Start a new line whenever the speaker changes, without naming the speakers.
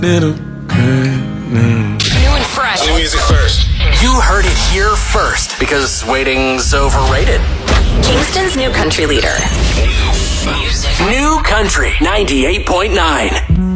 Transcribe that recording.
Little good news.
New and fresh.
New music first.
You heard it here first because waiting's overrated.
Kingston's new country leader.
New Country 98.9.